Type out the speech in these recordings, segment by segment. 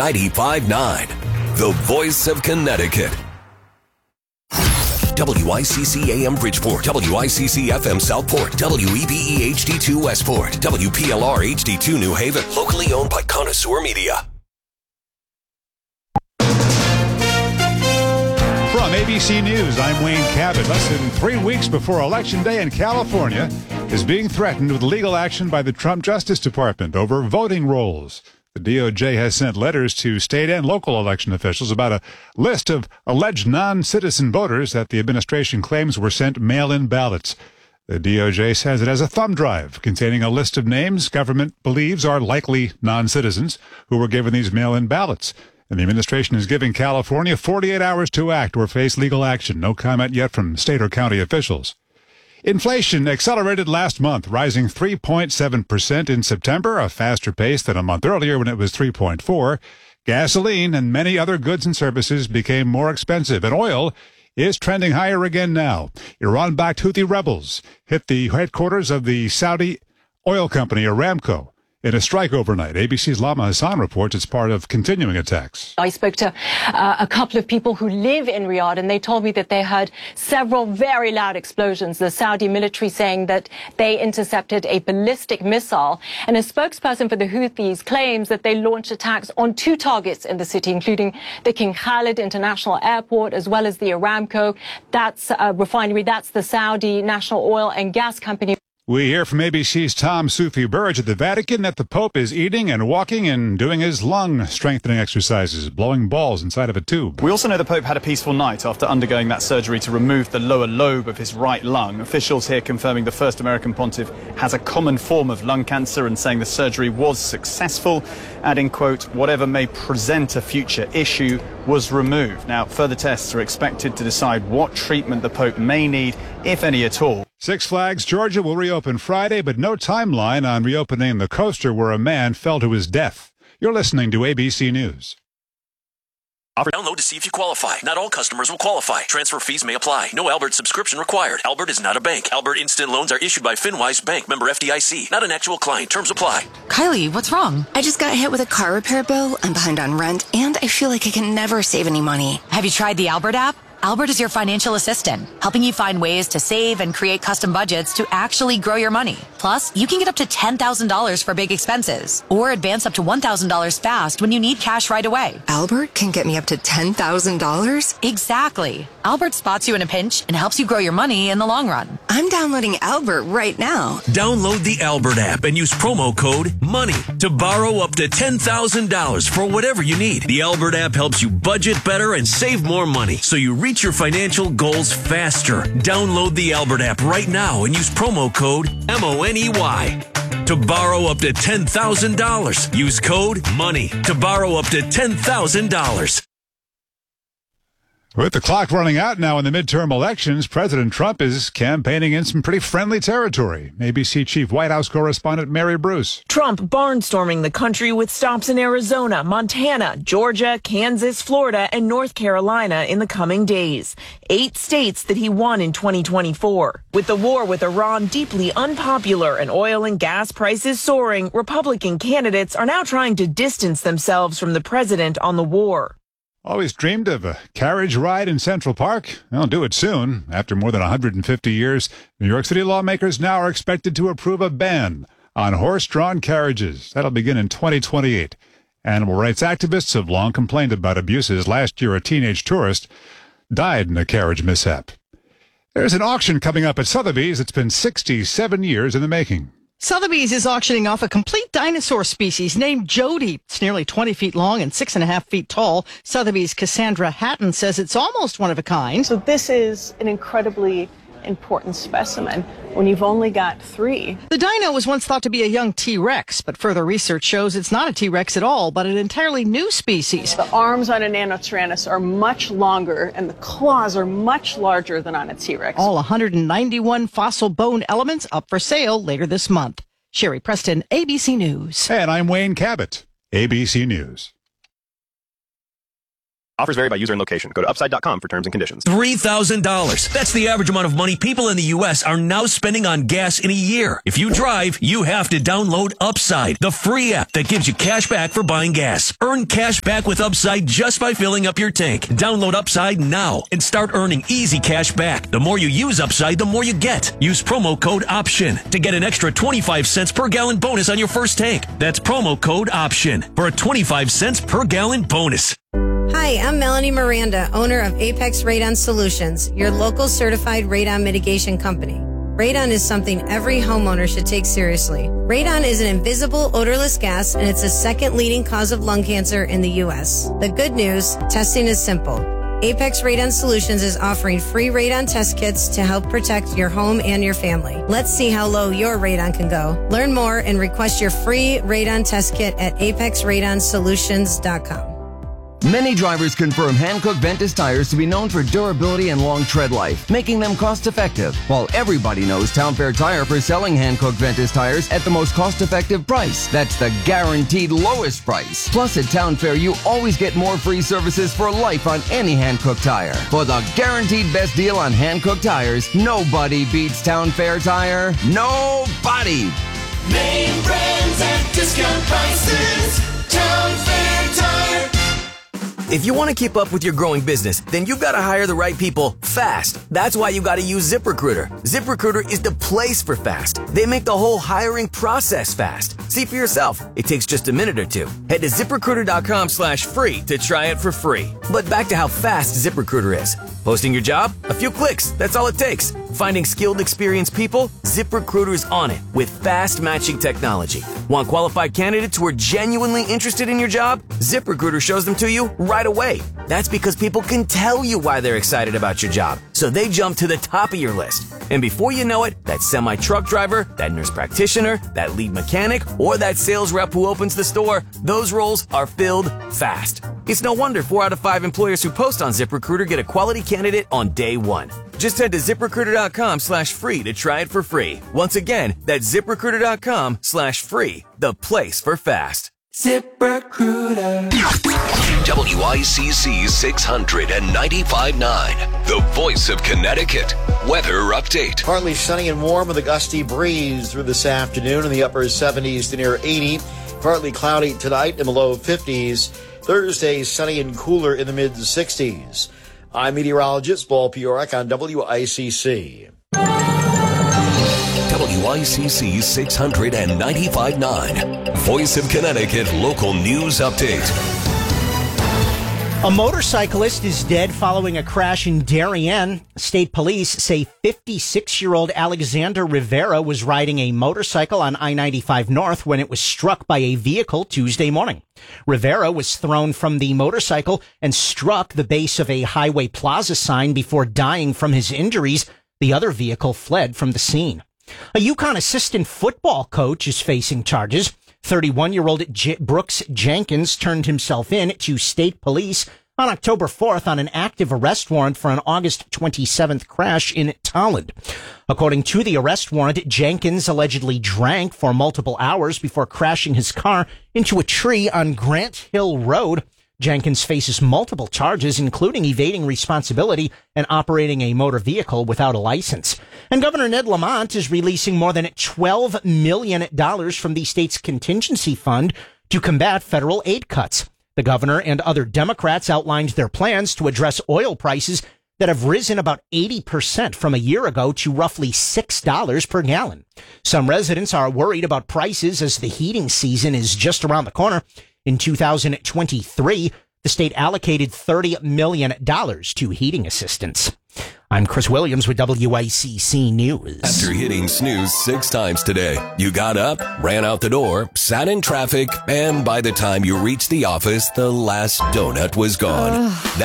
95.9, the voice of Connecticut. WICC AM Bridgeport, WICC FM Southport, WEBE HD2 Westport, WPLR HD2 New Haven, locally owned by Connoisseur Media. From ABC News, I'm Wayne Cabot. Less than 3 weeks before Election Day in California is being threatened with legal action by the Trump Justice Department over voting rolls. The DOJ has sent letters to state and local election officials about a list of alleged non-citizen voters that the administration claims were sent mail-in ballots. The DOJ says it has a thumb drive containing a list of names government believes are likely non-citizens who were given these mail-in ballots. And the administration is giving California 48 hours to act or face legal action. No comment yet from state or county officials. Inflation accelerated last month, rising 3.7% in September, a faster pace than a month earlier when it was 3.4%. Gasoline and many other goods and services became more expensive, and oil is trending higher again now. Iran-backed Houthi rebels hit the headquarters of the Saudi oil company Aramco in a strike overnight. ABC's Lama Hassan reports it's part of continuing attacks. I spoke to a couple of people who live in Riyadh, and they told me that they heard several very loud explosions. The Saudi military saying that they intercepted a ballistic missile. And a spokesperson for the Houthis claims that they launched attacks on 2 targets in the city, including the King Khalid International Airport, as well as the Aramco. That's a refinery. That's the Saudi National Oil and Gas Company. We hear from ABC's Tom Sufi Burridge at the Vatican that the Pope is eating and walking and doing his lung strengthening exercises, blowing balls inside of a tube. We also know the Pope had a peaceful night after undergoing that surgery to remove the lower lobe of his right lung. Officials here confirming the first American pontiff has a common form of lung cancer and saying the surgery was successful, adding, quote, whatever may present a future issue was removed. Now, further tests are expected to decide what treatment the Pope may need, if any at all. Six Flags Georgia will reopen Friday, but no timeline on reopening the coaster where a man fell to his death. You're listening to ABC News. Download to see if you qualify. Not all customers will qualify. Transfer fees may apply. No Albert subscription required. Albert is not a bank. Albert Instant Loans are issued by FinWise Bank, member FDIC. Not an actual client. Terms apply. Kylie, what's wrong? I just got hit with a car repair bill. I'm behind on rent, and I feel like I can never save any money. Have you tried the Albert app? Albert is your financial assistant, helping you find ways to save and create custom budgets to actually grow your money. Plus, you can get up to $10,000 for big expenses or advance up to $1,000 fast when you need cash right away. Albert can get me up to $10,000? Exactly. Albert spots you in a pinch and helps you grow your money in the long run. I'm downloading Albert right now. Download the Albert app and use promo code MONEY to borrow up to $10,000 for whatever you need. The Albert app helps you budget better and save more money, so you reach your financial goals faster. Download the Albert app right now and use promo code MONEY to borrow up to $10,000. Use code MONEY to borrow up to $10,000. With the clock running out now in the midterm elections, President Trump is campaigning in some pretty friendly territory. ABC Chief White House correspondent Mary Bruce. Trump barnstorming the country with stops in Arizona, Montana, Georgia, Kansas, Florida, and North Carolina in the coming days. 8 states that he won in 2024. With the war with Iran deeply unpopular and oil and gas prices soaring, Republican candidates are now trying to distance themselves from the president on the war. Always dreamed of a carriage ride in Central Park? I'll do it soon. After more than 150 years, New York City lawmakers now are expected to approve a ban on horse-drawn carriages. That'll begin in 2028. Animal rights activists have long complained about abuses. Last year, a teenage tourist died in a carriage mishap. There's an auction coming up at Sotheby's that's been 67 years in the making. Sotheby's is auctioning off a complete dinosaur species named Jody. It's nearly 20 feet long and 6.5 feet tall. Sotheby's Cassandra Hatton says it's almost one of a kind. So this is an incredibly important specimen when you've only got 3. The dino was once thought to be a young T-Rex, but further research shows it's not a T-Rex at all, but an entirely new species. The arms on a Nanotyrannus are much longer and the claws are much larger than on a T-Rex. All 191 fossil bone elements up for sale later this month. Sherry Preston, ABC News. And I'm Wayne Cabot, ABC News. Offers vary by user and location. Go to upside.com for terms and conditions. $3,000. That's the average amount of money people in the U.S. are now spending on gas in a year. If you drive, you have to download Upside, the free app that gives you cash back for buying gas. Earn cash back with Upside just by filling up your tank. Download Upside now and start earning easy cash back. The more you use Upside, the more you get. Use promo code OPTION to get an extra 25 cents per gallon bonus on your first tank. That's promo code OPTION for a 25 cents per gallon bonus. Hi, I'm Melanie Miranda, owner of Apex Radon Solutions, your local certified radon mitigation company. Radon is something every homeowner should take seriously. Radon is an invisible, odorless gas, and it's the second leading cause of lung cancer in the U.S. The good news, testing is simple. Apex Radon Solutions is offering free radon test kits to help protect your home and your family. Let's see how low your radon can go. Learn more and request your free radon test kit at apexradonsolutions.com. Many drivers confirm Hankook Ventus tires to be known for durability and long tread life, making them cost-effective, while everybody knows Town Fair Tire for selling Hankook Ventus tires at the most cost-effective price. That's the guaranteed lowest price. Plus, at Town Fair, you always get more free services for life on any Hankook tire. For the guaranteed best deal on Hankook tires, nobody beats Town Fair Tire. Nobody! Name brands at discount prices. Town Fair Tire. If you want to keep up with your growing business, then you've got to hire the right people fast. That's why you got to use ZipRecruiter. ZipRecruiter is the place for fast. They make the whole hiring process fast. See for yourself. It takes just a minute or two. Head to ZipRecruiter.com/free to try it for free. But back to how fast ZipRecruiter is. Posting your job? A few clicks. That's all it takes. Finding skilled, experienced people? ZipRecruiter's on it with fast matching technology. Want qualified candidates who are genuinely interested in your job? ZipRecruiter shows them to you right away. That's because people can tell you why they're excited about your job, so they jump to the top of your list. And before you know it, that semi-truck driver, that nurse practitioner, that lead mechanic, or that sales rep who opens the store, those roles are filled fast. It's no wonder 4 out of 5 employers who post on ZipRecruiter get a quality candidate on day one. Just head to ZipRecruiter.com/free to try it for free. Once again, that's ZipRecruiter.com/free, the place for fast. ZipRecruiter. WICC 695.9, the voice of Connecticut. Weather update. Partly sunny and warm with a gusty breeze through this afternoon in the upper 70s to near 80. Partly cloudy tonight in the low 50s. Thursday, sunny and cooler in the mid-60s. I'm meteorologist Paul Piorek on WICC. WICC 695.9, Voice of Connecticut local news update. A motorcyclist is dead following a crash in Darien. State police say 56-year-old Alexander Rivera was riding a motorcycle on I-95 North when it was struck by a vehicle Tuesday morning. Rivera was thrown from the motorcycle and struck the base of a Highway Plaza sign before dying from his injuries. The other vehicle fled from the scene. A UConn assistant football coach is facing charges. 31-year-old Brooks Jenkins turned himself in to state police on October 4th on an active arrest warrant for an August 27th crash in Tolland. According to the arrest warrant, Jenkins allegedly drank for multiple hours before crashing his car into a tree on Grant Hill Road. Jenkins faces multiple charges, including evading responsibility and operating a motor vehicle without a license. And Governor Ned Lamont is releasing more than $12 million from the state's contingency fund to combat federal aid cuts. The governor and other Democrats outlined their plans to address oil prices that have risen about 80% from a year ago to roughly $6 per gallon. Some residents are worried about prices as the heating season is just around the corner. In 2023, the state allocated $30 million to heating assistance. I'm Chris Williams with WICC News. After hitting snooze 6 times today, you got up, ran out the door, sat in traffic, and by the time you reached the office, the last donut was gone. Now,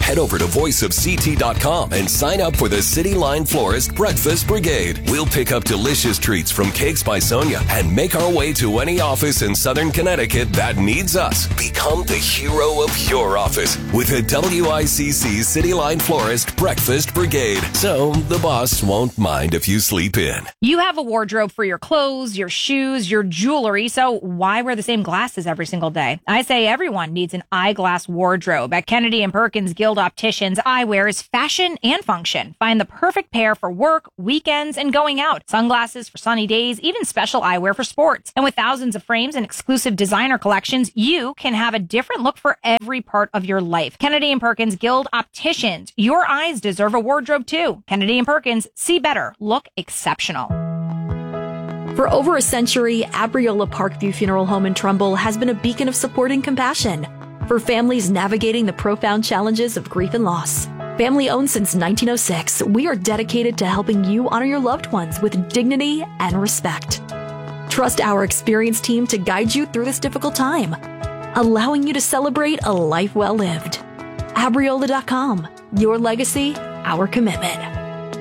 Head over to voiceofct.com and sign up for the City Line Florist Breakfast Brigade. We'll pick up delicious treats from Cakes by Sonia and make our way to any office in Southern Connecticut that needs us. Become the hero of your office with a WICC City Line Florist Breakfast Brigade. So the boss won't mind if you sleep in. You have a wardrobe for your clothes, your shoes, your jewelry, so why wear the same glasses every single day? I say everyone needs an eyeglass wardrobe. At Kennedy & Perkins Guild Opticians, eyewear is fashion and function. Find the perfect pair for work, weekends, and going out. Sunglasses for sunny days, even special eyewear for sports. And with thousands of frames and exclusive designer collections, you can have a different look for every part of your life. Kennedy & Perkins Guild Opticians. Your eyes deserve a wardrobe too. Kennedy & Perkins, see better, look exceptional. For over a century, Abriola Parkview Funeral Home in Trumbull has been a beacon of support and compassion for families navigating the profound challenges of grief and loss. Family owned since 1906, we are dedicated to helping you honor your loved ones with dignity and respect. Trust our experienced team to guide you through this difficult time, allowing you to celebrate a life well lived. Abriola.com. Your legacy, our commitment.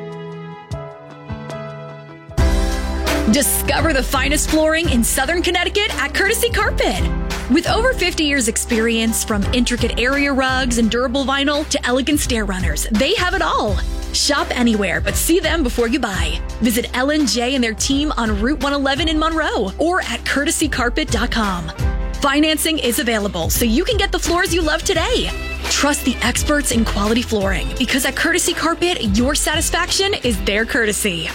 Discover the finest flooring in Southern Connecticut at Courtesy Carpet. With over 50 years experience, from intricate area rugs and durable vinyl to elegant stair runners, they have it all. Shop anywhere, but see them before you buy. Visit L&J and their team on Route 111 in Monroe or at courtesycarpet.com. Financing is available, so you can get the floors you love today. Trust the experts in quality flooring, because at Courtesy Carpet, your satisfaction is their courtesy.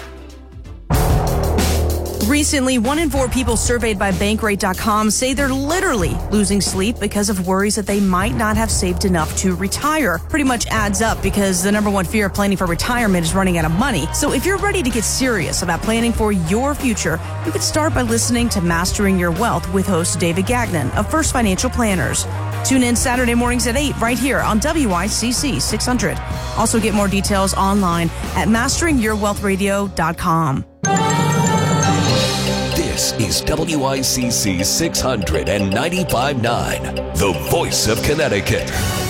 Recently, 1 in 4 people surveyed by Bankrate.com say they're literally losing sleep because of worries that they might not have saved enough to retire. Pretty much adds up because the number one fear of planning for retirement is running out of money. So if you're ready to get serious about planning for your future, you could start by listening to Mastering Your Wealth with host David Gagnon of First Financial Planners. Tune in Saturday mornings at 8 right here on WICC 600. Also get more details online at masteringyourwealthradio.com. This is WICC 695.9, the voice of Connecticut.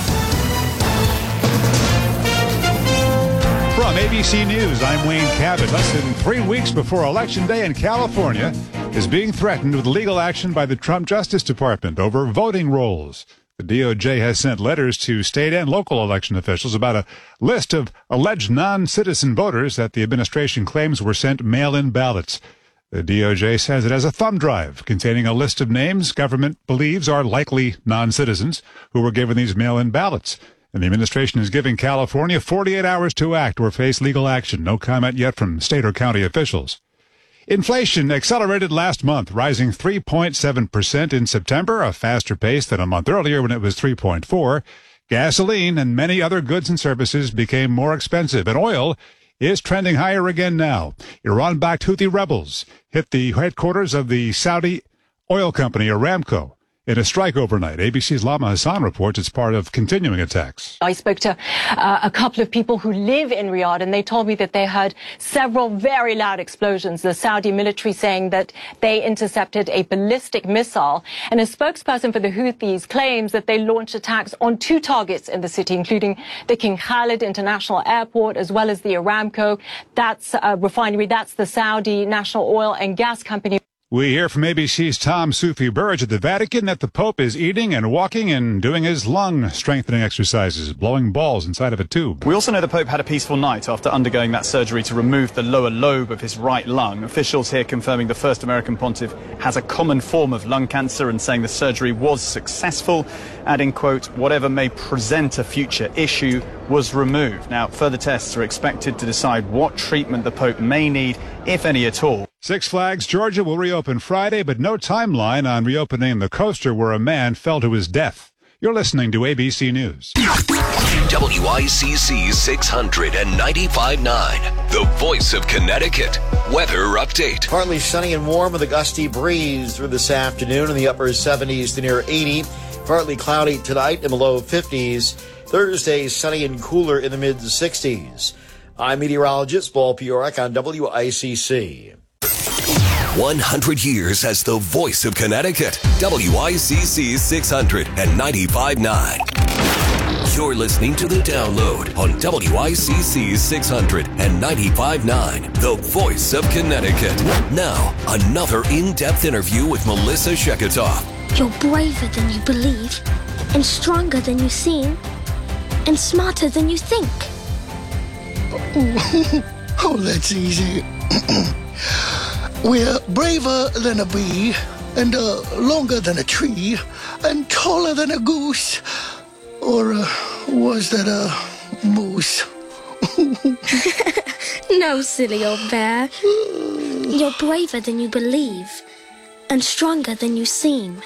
From ABC News, I'm Wayne Cabot. Less than 3 weeks before Election Day in California is being threatened with legal action by the Trump Justice Department over voting rolls. The DOJ has sent letters to state and local election officials about a list of alleged non-citizen voters that the administration claims were sent mail-in ballots. The DOJ says it has a thumb drive containing a list of names government believes are likely non-citizens who were given these mail-in ballots. And the administration is giving California 48 hours to act or face legal action. No comment yet from state or county officials. Inflation accelerated last month, rising 3.7% in September, a faster pace than a month earlier when it was 3.4%. Gasoline and many other goods and services became more expensive, and oil is trending higher again now. Iran-backed Houthi rebels hit the headquarters of the Saudi oil company Aramco in a strike overnight. ABC's Lama Hassan reports it's part of continuing attacks. I spoke to a couple of people who live in Riyadh, and they told me that they heard several very loud explosions. The Saudi military saying that they intercepted a ballistic missile. And a spokesperson for the Houthis claims that they launched attacks on 2 targets in the city, including the King Khalid International Airport, as well as the Aramco. That's a refinery. That's the Saudi National Oil and Gas Company. We hear from ABC's Tom Sufi Burge at the Vatican that the Pope is eating and walking and doing his lung strengthening exercises, blowing balls inside of a tube. We also know the Pope had a peaceful night after undergoing that surgery to remove the lower lobe of his right lung. Officials here confirming the first American pontiff has a common form of lung cancer and saying the surgery was successful, adding, quote, whatever may present a future issue was removed. Now, further tests are expected to decide what treatment the Pope may need, if any at all. Six Flags Georgia will reopen Friday, but no timeline on reopening the coaster where a man fell to his death. You're listening to ABC News. WICC 695.9, the voice of Connecticut. Weather update. Partly sunny and warm with a gusty breeze through this afternoon in the upper 70s to near 80. Partly cloudy tonight in the low 50s. Thursday, sunny and cooler in the mid-60s. I'm meteorologist Paul Piorek on WICC. 100 years as the voice of Connecticut. WICC 695.9. You're listening to The Download on WICC 600 and 95.9, the voice of Connecticut. Now, another in-depth interview with Melissa Sheketoff. You're braver than you believe, and stronger than you seem, and smarter than you think. Oh, that's easy. We're braver than a bee, and longer than a tree, and taller than a goose. Or was that a moose? No, silly old bear. You're braver than you believe, and stronger than you seem,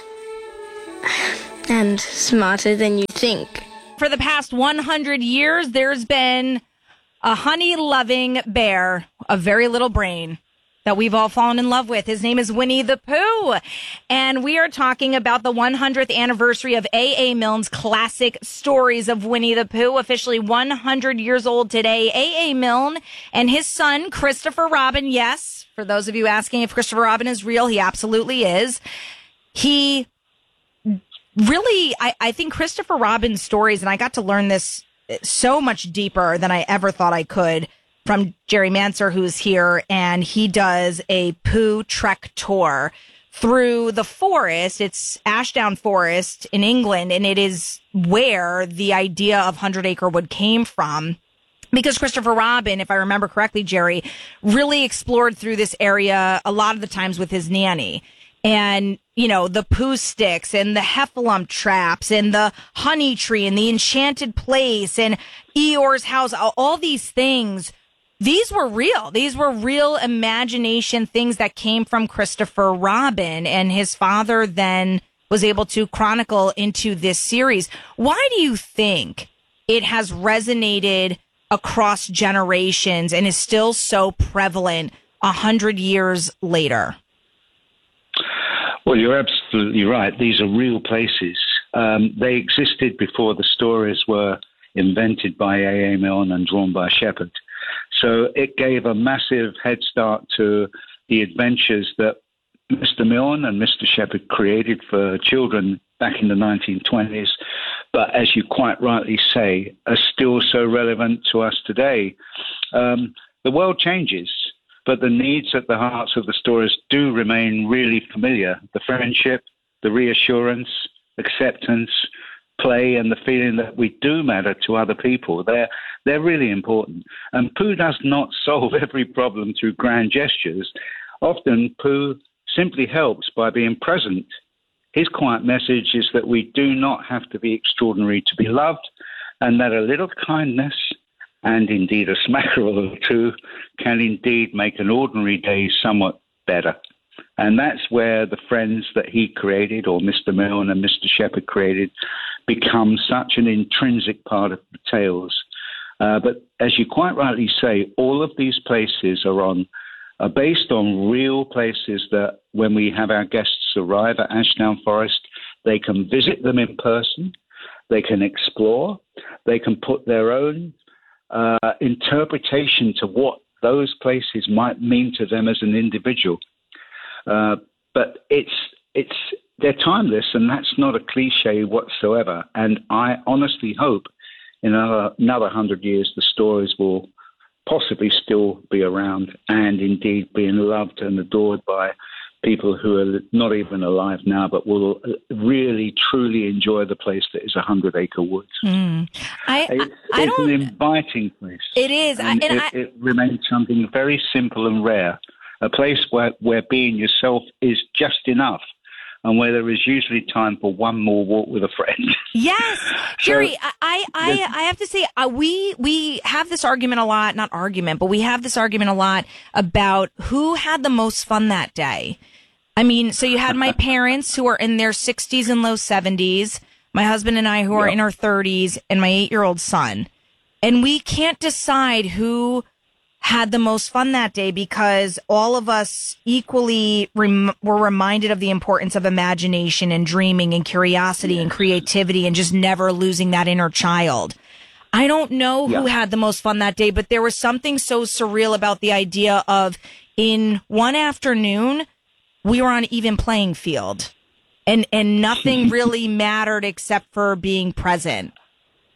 and smarter than you think. For the past 100 years, there's been a honey-loving bear, a very little brain, that we've all fallen in love with. His name is Winnie the Pooh. And we are talking about the 100th anniversary of A.A. Milne's classic stories of Winnie the Pooh, officially 100 years old today. A.A. Milne and his son, Christopher Robin. Yes, for those of you asking if Christopher Robin is real, he absolutely is. He really, I think Christopher Robin's stories, and I got to learn this so much deeper than I ever thought I could, from Jerry Manser, who's here, and he does a Pooh Trek tour through the forest. It's Ashdown Forest in England, and it is where the idea of 100 Acre Wood came from. Because Christopher Robin, if I remember correctly, Jerry, really explored through this area a lot of the times with his nanny. And, you know, the Pooh sticks and the heffalump traps and the honey tree and the enchanted place and Eeyore's house, all these things. These were real. These were real imagination things that came from Christopher Robin, and his father then was able to chronicle into this series. Why do you think it has resonated across generations and is still so prevalent 100 years later? Well, you're absolutely right. These are real places. They existed before the stories were invented by A.A. Milne and drawn by Shepard. So it gave a massive head start to the adventures that Mr. Milne and Mr. Shepard created for children back in the 1920s, but as you quite rightly say, are still so relevant to us today. The world changes, but the needs at the hearts of the stories do remain really familiar. The friendship, the reassurance, acceptance, play, and the feeling that we do matter to other people. They're really important. And Pooh does not solve every problem through grand gestures. Often Pooh simply helps by being present. His quiet message is that we do not have to be extraordinary to be loved, and that a little kindness and indeed a smackerel or two can indeed make an ordinary day somewhat better. And that's where the friends that he created, or Mr. Milne and Mr. Shepard created, become such an intrinsic part of the tales. But as you quite rightly say, all of these places are based on real places that when we have our guests arrive at Ashdown Forest, they can visit them in person, they can explore, they can put their own interpretation to what those places might mean to them as an individual. But they're timeless, and that's not a cliche whatsoever. And I honestly hope in another 100 years the stories will possibly still be around and indeed being loved and adored by people who are not even alive now, but will really, truly enjoy the place that is 100 Acre Woods. It's an inviting place. It is. It remains something very simple and rare, a place where being yourself is just enough, and where there is usually time for one more walk with a friend. Yes, Jerry, I have to say, we have this argument a lot, not argument, but we have this argument a lot about who had the most fun that day. I mean, so you had my parents who are in their 60s and low 70s, my husband and I who are in our 30s, and my 8-year-old son. And we can't decide who had the most fun that day because all of us equally were reminded of the importance of imagination and dreaming and curiosity and creativity and just never losing that inner child. I don't know who had the most fun that day, but there was something so surreal about the idea of in one afternoon, we were on an even playing field and nothing really mattered except for being present.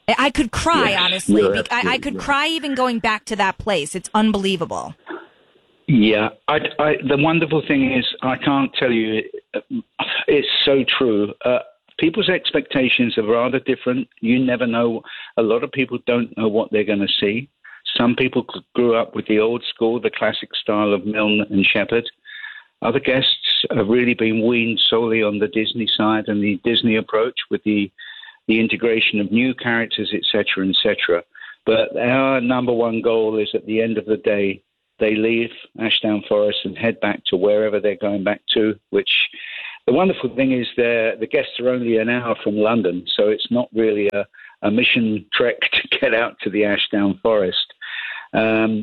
I could cry, Yes, honestly. you're I could cry even going back to that place. It's unbelievable. Yeah, the wonderful thing is, I can't tell you, it's so true. People's expectations are rather different. You never know. A lot of people don't know what they're going to see. Some people grew up with the old school, the classic style of Milne and Shepard. Other guests have really been weaned solely on the Disney side and the Disney approach with the integration of new characters, etc., etc. But our number one goal is at the end of the day, they leave Ashdown Forest and head back to wherever they're going back to, which the wonderful thing is the guests are only an hour from London, so it's not really a mission trek to get out to the Ashdown Forest. And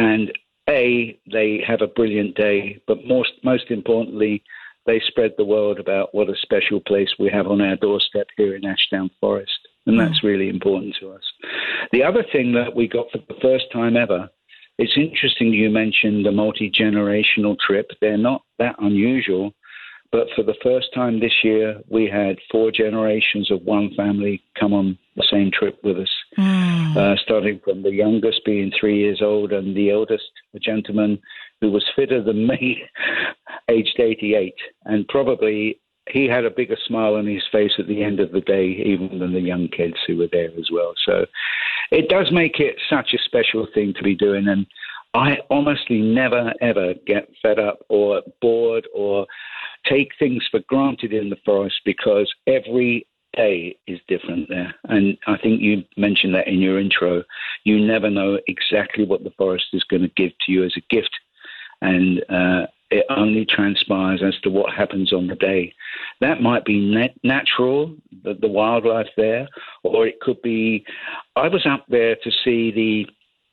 they have a brilliant day, but most importantly, they spread the word about what a special place we have on our doorstep here in Ashdown Forest. And that's really important to us. The other thing that we got for the first time ever, it's interesting you mentioned a multi-generational trip. They're not that unusual, but for the first time this year, we had 4 generations of one family come on the same trip with us, starting from the youngest being 3 years old and the eldest, a gentleman who was fitter than me, aged 88. And probably he had a bigger smile on his face at the end of the day, even than the young kids who were there as well. So it does make it such a special thing to be doing. And I honestly never, ever get fed up or bored or take things for granted in the forest, because every day is different there. And I think you mentioned that in your intro. You never know exactly what the forest is going to give to you as a gift. And it only transpires as to what happens on the day. That might be natural, the wildlife there, or it could be. I was up there to see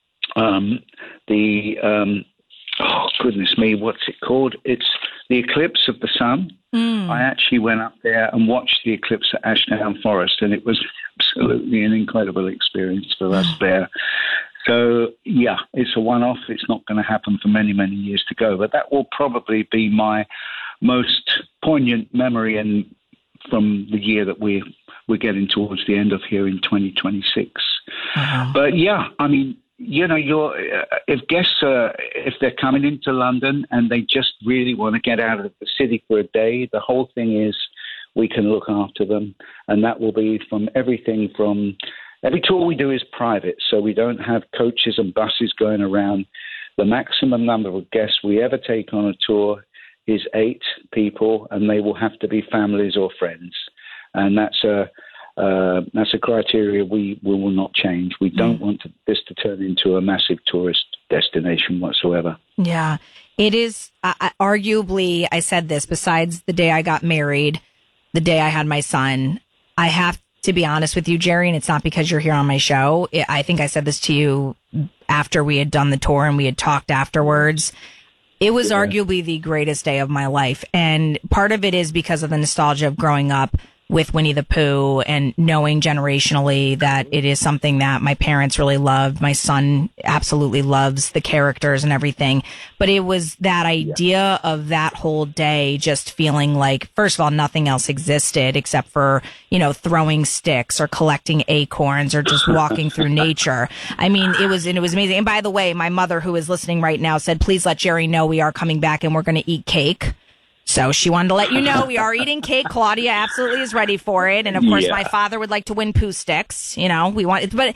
oh goodness me, what's it called? It's the eclipse of the sun. I actually went up there and watched the eclipse at Ashdown Forest, and it was absolutely an incredible experience for us there. So, yeah, it's a one-off. It's not going to happen for many, many years to go. But that will probably be my most poignant memory from the year that we're getting towards the end of here in 2026. But, yeah, I mean, you know, if guests if they're coming into London and they just really want to get out of the city for a day, the whole thing is we can look after them. And that will be from everything from... Every tour we do is private, so we don't have coaches and buses going around. The maximum number of guests we ever take on a tour is 8 people, and they will have to be families or friends. And that's a criteria we will not change. We don't want this to turn into a massive tourist destination whatsoever. Yeah, it is arguably, I said this, besides the day I got married, the day I had my son, I have to be honest with you, Jerry, and it's not because you're here on my show. I think I said this to you after we had done the tour and we had talked afterwards. It was arguably the greatest day of my life. And part of it is because of the nostalgia of growing up with Winnie the Pooh and knowing generationally that it is something that my parents really loved. My son absolutely loves the characters and everything. But it was that idea of that whole day just feeling like, first of all, nothing else existed except for, you know, throwing sticks or collecting acorns or just walking through nature. I mean, it was amazing. And by the way, my mother, who is listening right now, said, please let Jerry know we are coming back and we're going to eat cake. So she wanted to let you know we are eating cake. Claudia absolutely is ready for it. And of course, my father would like to win poo sticks. You know, we want it, but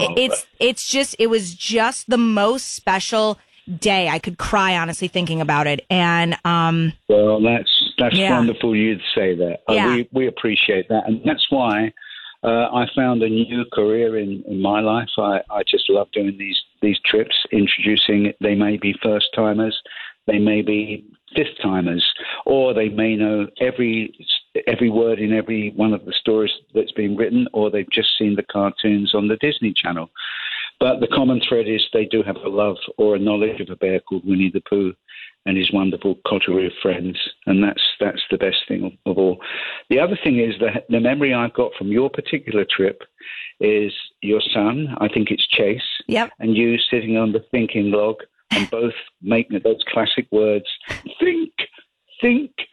it was just the most special day. I could cry, honestly, thinking about it. And, well, that's wonderful you'd say that. We appreciate that. And that's why, I found a new career in my life. I just love doing these trips, introducing, they may be first timers, they may be fifth timers, or they may know every word in every one of the stories that's been written, or they've just seen the cartoons on the Disney Channel. But the common thread is they do have a love or a knowledge of a bear called Winnie the Pooh and his wonderful coterie of friends, and that's the best thing of all. The other thing is that the memory I've got from your particular trip is your son, I think it's Chase, and you sitting on the thinking log and both making those classic words, think,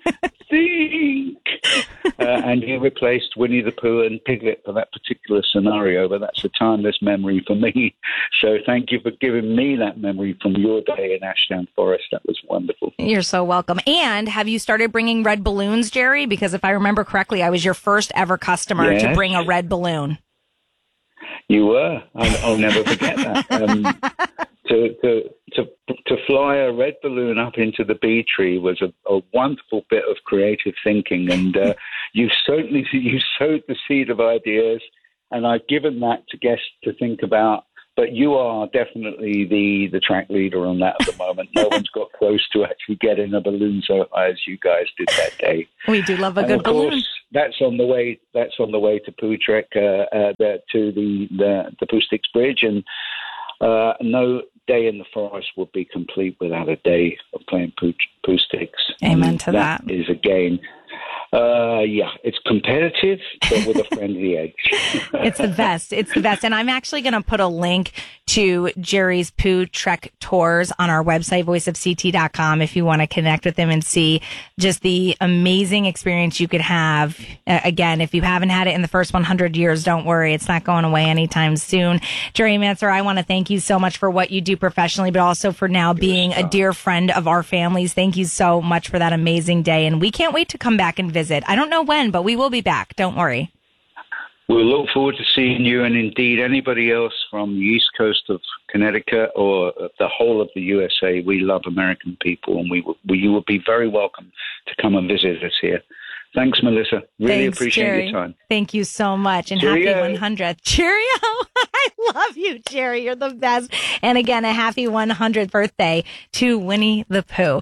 think. And he replaced Winnie the Pooh and Piglet for that particular scenario, but that's a timeless memory for me. So thank you for giving me that memory from your day in Ashdown Forest. That was wonderful. You're so welcome. And have you started bringing red balloons, Jerry? Because if I remember correctly, I was your first ever customer to bring a red balloon. You were. I'll never forget that. To fly a red balloon up into the bee tree was a wonderful bit of creative thinking, and you sowed the seed of ideas, and I've given that to guests to think about. But you are definitely the track leader on that at the moment. No one's got close to actually getting a balloon so high as you guys did that day. We do love a good balloon. Of course, that's on the way. That's on the way to Pooh Trek, to the Pooh Sticks Bridge, and no day in the forest would be complete without a day of playing Pooh Sticks. Amen to that. That is a game. Yeah, it's competitive, but with a friendly edge. It's the best. It's the best. And I'm actually going to put a link to Jerry's Pooh Trek tours on our website, voiceofct.com, if you want to connect with him and see just the amazing experience you could have. Again, if you haven't had it in the first 100 years, don't worry. It's not going away anytime soon. Jerry Manser, I want to thank you so much for what you do professionally, but also for now being a dear friend of our families. Thank you so much for that amazing day. And we can't wait to come back and visit. I don't know when, but we will be back. Don't worry. We'll look forward to seeing you, and indeed anybody else from the East Coast of Connecticut or the whole of the USA. We love American people, and you will be very welcome to come and visit us here. Thanks, Melissa. Really appreciate Jerry. your time. Thank you so much, and Cheerio. happy 100th. Cheerio! I love you, Jerry. You're the best. And again, a happy 100th birthday to Winnie the Pooh.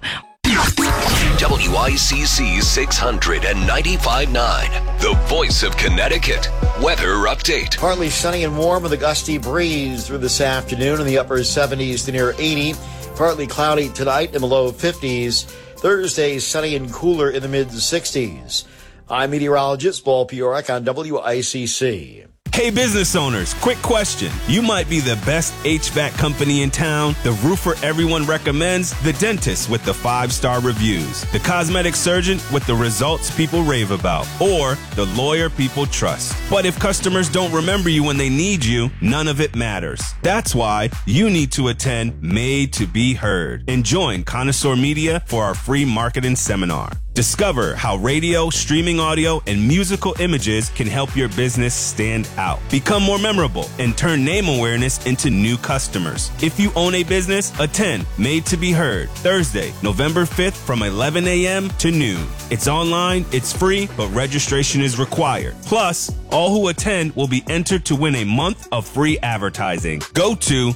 WICC 695.9, the voice of Connecticut. Weather update. Partly sunny and warm with a gusty breeze through this afternoon in the upper 70s to near 80. Partly cloudy tonight in the low 50s. Thursday, sunny and cooler in the mid-60s. I'm meteorologist Paul Piorek on WICC. Hey, business owners, quick question. You might be the best HVAC company in town, the roofer everyone recommends, the dentist with the 5-star reviews, the cosmetic surgeon with the results people rave about, or the lawyer people trust. But if customers don't remember you when they need you, none of it matters. That's why you need to attend Made to Be Heard and join Connoisseur Media for our free marketing seminar. Discover how radio, streaming audio, and musical images can help your business stand out, become more memorable, and turn name awareness into new customers. If you own a business, attend Made to Be Heard, Thursday, November 5th from 11 a.m. to noon. It's online, it's free, but registration is required. Plus, all who attend will be entered to win a month of free advertising. Go to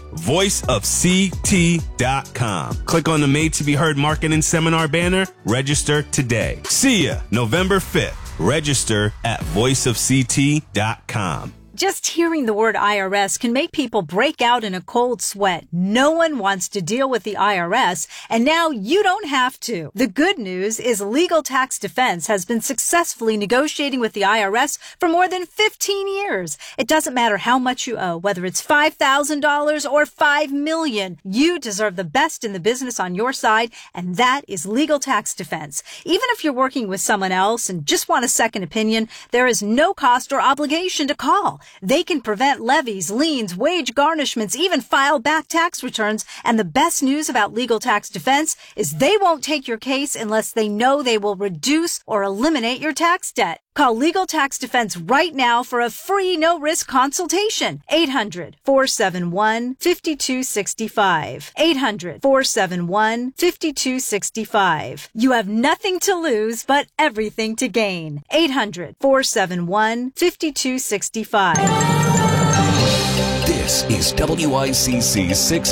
voiceofct.com. Click on the Made to Be Heard marketing seminar banner, register today. See ya November 5th. Register at voiceofct.com. Just hearing the word IRS can make people break out in a cold sweat. No one wants to deal with the IRS, and now you don't have to. The good news is Legal Tax Defense has been successfully negotiating with the IRS for more than 15 years. It doesn't matter how much you owe, whether it's $5,000 or $5 million. You deserve the best in the business on your side, and that is Legal Tax Defense. Even if you're working with someone else and just want a second opinion, there is no cost or obligation to call. They can prevent levies, liens, wage garnishments, even file back tax returns. And the best news about Legal Tax Defense is they won't take your case unless they know they will reduce or eliminate your tax debt. Call Legal Tax Defense right now for a free no-risk consultation. 800-471-5265. 800-471-5265. You have nothing to lose but everything to gain. 800-471-5265. This is WICC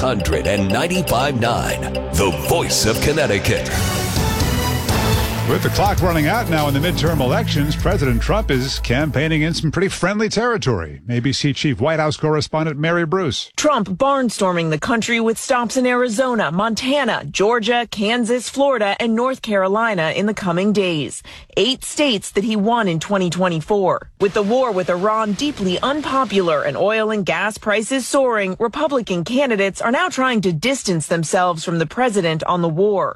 695.9, the voice of Connecticut. With the clock running out now in the midterm elections, President Trump is campaigning in some pretty friendly territory. ABC Chief White House correspondent Mary Bruce. Trump barnstorming the country with stops in Arizona, Montana, Georgia, Kansas, Florida, and North Carolina in the coming days. 8 states that he won in 2024. With the war with Iran deeply unpopular and oil and gas prices soaring, Republican candidates are now trying to distance themselves from the president on the war.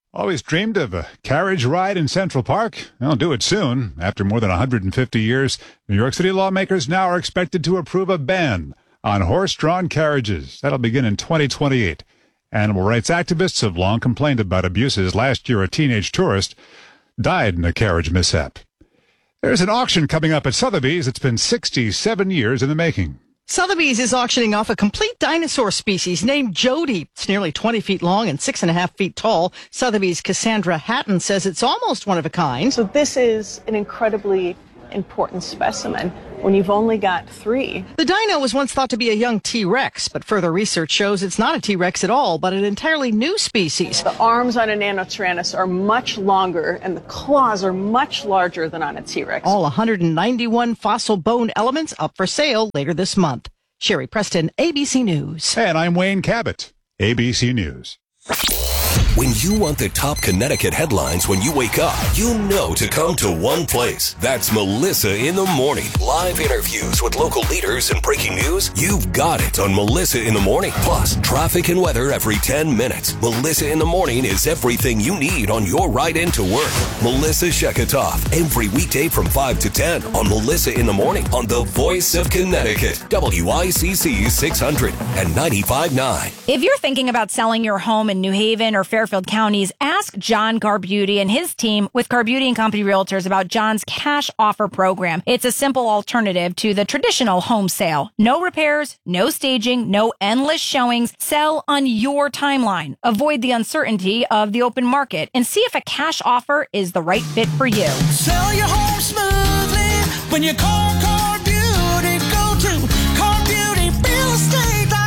Always dreamed of a carriage ride in Central Park? They'll do it soon. After more than 150 years, New York City lawmakers now are expected to approve a ban on horse-drawn carriages. That'll begin in 2028. Animal rights activists have long complained about abuses. Last year, a teenage tourist died in a carriage mishap. There's an auction coming up at Sotheby's. It's been 67 years in the making. Sotheby's is auctioning off a complete dinosaur species named Jody. It's nearly 20 feet long and 6.5 feet tall. Sotheby's Cassandra Hatton says it's almost one of a kind. So this is an incredibly important specimen when you've only got 3. The dino was once thought to be a young T-Rex, but further research shows it's not a T-Rex at all, but an entirely new species. The arms on a Nanotyrannus are much longer and the claws are much larger than on a T-Rex. All 191 fossil bone elements up for sale later this month. Sherry Preston, ABC News. And I'm Wayne Cabot, ABC News. When you want the top Connecticut headlines when you wake up, you know to come to one place. That's Melissa in the Morning. Live interviews with local leaders and breaking news. You've got it on Melissa in the Morning. Plus, traffic and weather every 10 minutes. Melissa in the Morning is everything you need on your ride into work. Melissa Sheketoff, every weekday from 5 to 10 on Melissa in the Morning on The Voice of Connecticut, WICC 600 and 95.9. If you're thinking about selling your home in New Haven or Fairfield counties, ask John Garbuti and his team with Garbuti & Company Realtors about John's cash offer program. It's a simple alternative to the traditional home sale. No repairs, no staging, no endless showings. Sell on your timeline. Avoid the uncertainty of the open market and see if a cash offer is the right fit for you. Sell your home smoothly when you call Garbuti. Go to GarButiRealEstate.com.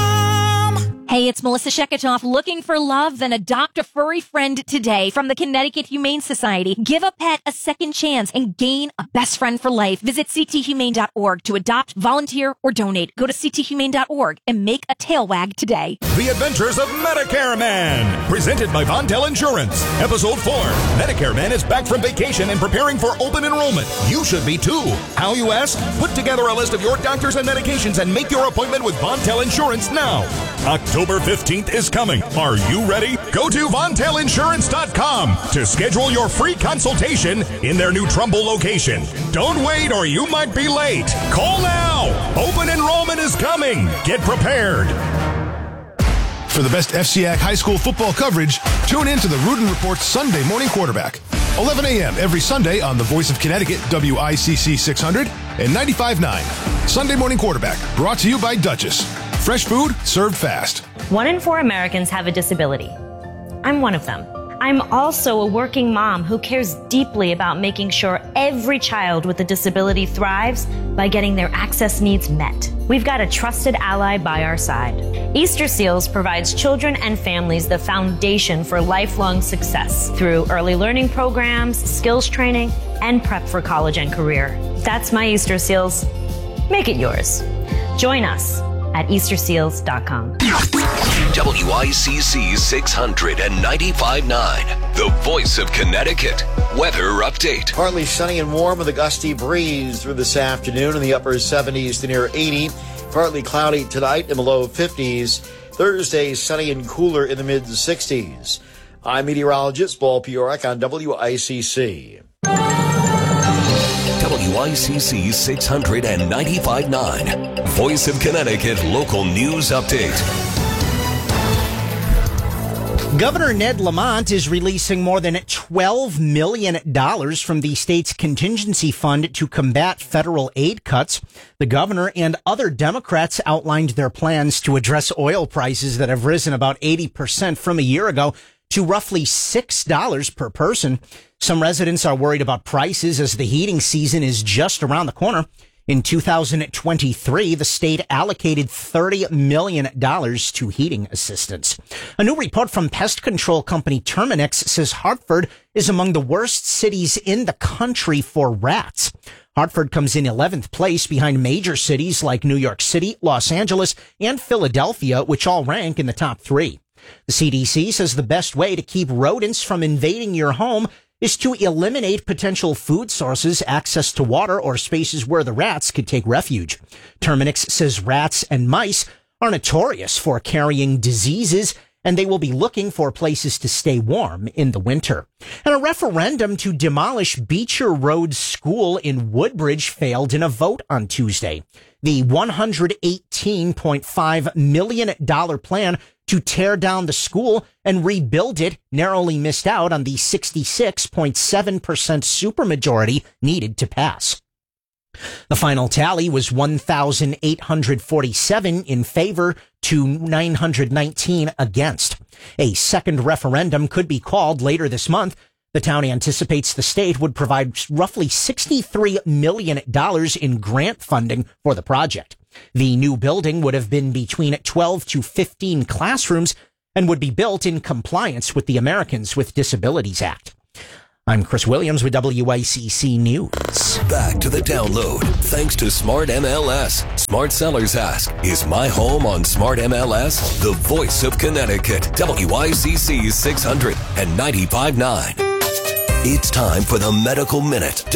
Hey, it's Melissa Sheketoff. Looking for love? Then adopt a furry friend today from the Connecticut Humane Society. Give a pet a second chance and gain a best friend for life. Visit cthumane.org to adopt, volunteer, or donate. Go to cthumane.org and make a tail wag today. The Adventures of Medicare Man, presented by Vontel Insurance. Episode 4. Medicare Man is back from vacation and preparing for open enrollment. You should be too. How, you ask? Put together a list of your doctors and medications and make your appointment with Vontel Insurance now. October 15th is coming. Are you ready? Go to VontelInsurance.com to schedule your free consultation in their new Trumbull location. Don't wait or you might be late. Call now. Open enrollment is coming. Get prepared. For the best FCIAC high school football coverage, tune in to the Rudin Report Sunday Morning Quarterback. 11 a.m. every Sunday on The Voice of Connecticut, WICC 600 and 95.9. Sunday Morning Quarterback, brought to you by Duchess. Fresh food, served fast. 1 in 4 Americans have a disability. I'm one of them. I'm also a working mom who cares deeply about making sure every child with a disability thrives by getting their access needs met. We've got a trusted ally by our side. Easter Seals provides children and families the foundation for lifelong success through early learning programs, skills training, and prep for college and career. That's my Easter Seals. Make it yours. Join us at EasterSeals.com. WICC 600 and 95.9, the Voice of Connecticut. Weather update. Partly sunny and warm with a gusty breeze through this afternoon in the upper 70s to near 80. Partly cloudy tonight in the low 50s. Thursday, sunny and cooler in the mid 60s. I'm meteorologist Paul Piorek on WICC. WICC 600 and 95.9, Voice of Connecticut local news update. Governor Ned Lamont is releasing more than $12 million from the state's contingency fund to combat federal aid cuts. The governor and other Democrats outlined their plans to address oil prices that have risen about 80% from a year ago to roughly $6 per person. Some residents are worried about prices as the heating season is just around the corner. In 2023, the state allocated $30 million to heating assistance. A new report from pest control company Terminix says Hartford is among the worst cities in the country for rats. Hartford comes in 11th place behind major cities like New York City, Los Angeles, and Philadelphia, which all rank in the top 3. The CDC says the best way to keep rodents from invading your home is to eliminate potential food sources, access to water, or spaces where the rats could take refuge. Terminix says rats and mice are notorious for carrying diseases and they will be looking for places to stay warm in the winter. And a referendum to demolish Beecher Road School in Woodbridge failed in a vote on Tuesday. The $118.5 million plan to tear down the school and rebuild it narrowly missed out on the 66.7% supermajority needed to pass. The final tally was 1,847 in favor to 919 against. A second referendum could be called later this month. The town anticipates the state would provide roughly $63 million in grant funding for the project. The new building would have been between 12 to 15 classrooms and would be built in compliance with the Americans with Disabilities Act. I'm Chris Williams with WICC News. Back to the download. Thanks to Smart MLS. Smart sellers ask, is my home on Smart MLS? The voice of Connecticut. WICC 600 and 95.9. It's time for the Medical Minute.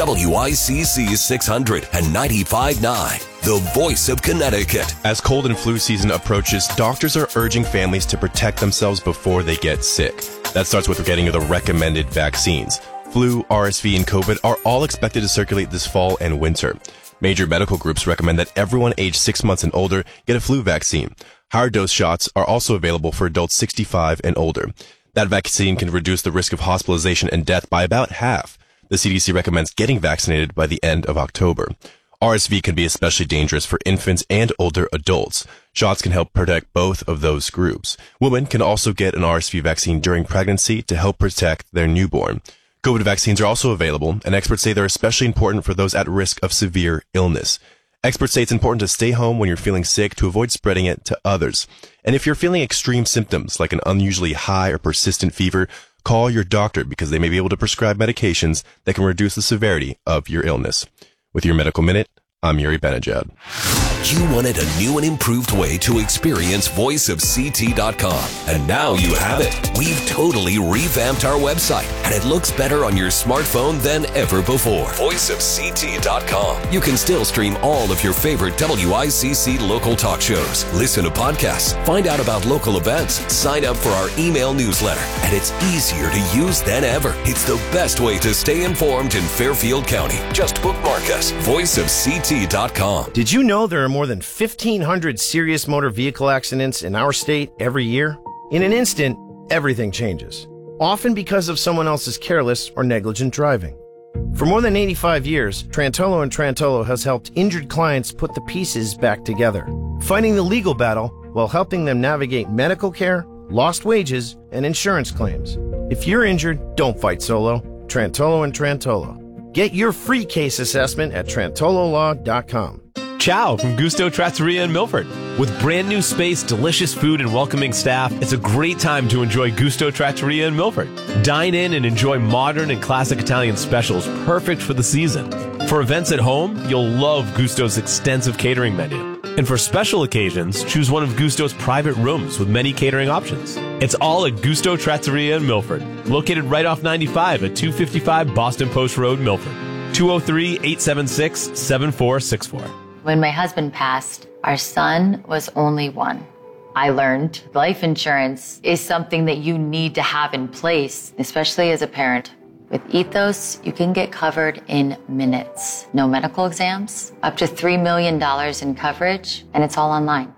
WICC 600 and 95.9. The voice of Connecticut. As cold and flu season approaches, doctors are urging families to protect themselves before they get sick. That starts with getting the recommended vaccines. Flu, RSV, and COVID are all expected to circulate this fall and winter. Major medical groups recommend that everyone aged 6 months and older get a flu vaccine. Higher dose shots are also available for adults 65 and older. That vaccine can reduce the risk of hospitalization and death by about half. The CDC recommends getting vaccinated by the end of October. RSV can be especially dangerous for infants and older adults. Shots can help protect both of those groups. Women can also get an RSV vaccine during pregnancy to help protect their newborn. COVID vaccines are also available, and experts say they're especially important for those at risk of severe illness. Experts say it's important to stay home when you're feeling sick to avoid spreading it to others. And if you're feeling extreme symptoms like an unusually high or persistent fever, call your doctor because they may be able to prescribe medications that can reduce the severity of your illness. With your Medical Minute, I'm Yuri Benajad. You wanted a new and improved way to experience voiceofct.com, and now you have it. We've totally revamped our website, and it looks better on your smartphone than ever before. Voiceofct.com. You can still stream all of your favorite WICC local talk shows, listen to podcasts, find out about local events, sign up for our email newsletter, and it's easier to use than ever. It's the best way to stay informed in Fairfield County. Just bookmark us. Voiceofct.com. Did you know there are more than 1,500 serious motor vehicle accidents in our state every year? In an instant, everything changes, often because of someone else's careless or negligent driving. For more than 85 years, Trantolo & Trantolo has helped injured clients put the pieces back together, fighting the legal battle while helping them navigate medical care, lost wages, and insurance claims. If you're injured, don't fight solo. Trantolo & Trantolo. Get your free case assessment at trantololaw.com. Ciao from Gusto Trattoria in Milford. With brand new space, delicious food, and welcoming staff, it's a great time to enjoy Gusto Trattoria in Milford. Dine in and enjoy modern and classic Italian specials perfect for the season. For events at home, you'll love Gusto's extensive catering menu. And for special occasions, choose one of Gusto's private rooms with many catering options. It's all at Gusto Trattoria in Milford, located right off 95 at 255 Boston Post Road, Milford. 203-876-7464. When my husband passed, our son was only one. I learned life insurance is something that you need to have in place, especially as a parent. With Ethos, you can get covered in minutes. No medical exams, up to $3 million in coverage, and it's all online.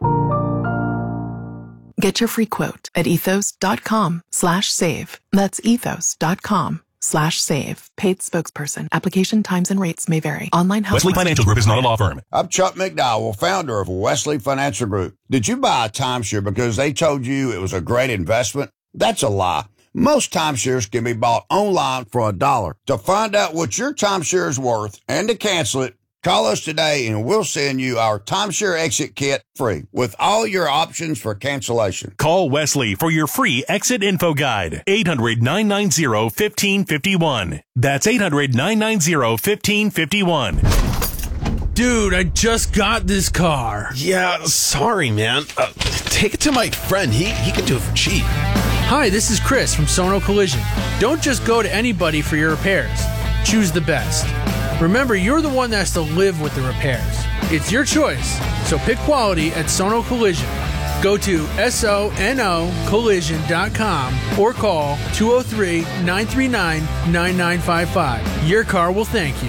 Get your free quote at ethos.com/save. That's ethos.com/save. Paid spokesperson. Application times and rates may vary. Online help. Wesley Financial Group is not a law firm. I'm Chuck McDowell, founder of Wesley Financial Group. Did you buy a timeshare because they told you it was a great investment? That's a lie. Most timeshares can be bought online for $1. To find out what your timeshare is worth and to cancel it, call us today and we'll send you our timeshare exit kit free with all your options for cancellation. Call Wesley for your free exit info guide. 800-990-1551. That's 800-990-1551. Dude, I just got this car. Yeah, sorry, man. Take it to my friend. He can do it for cheap. Hi, this is Chris from Sono Collision. Don't just go to anybody for your repairs. Choose the best. Remember, you're the one that has to live with the repairs. It's your choice, so pick quality at Sono Collision. Go to sonocollision.com or call 203-939-9955. Your car will thank you.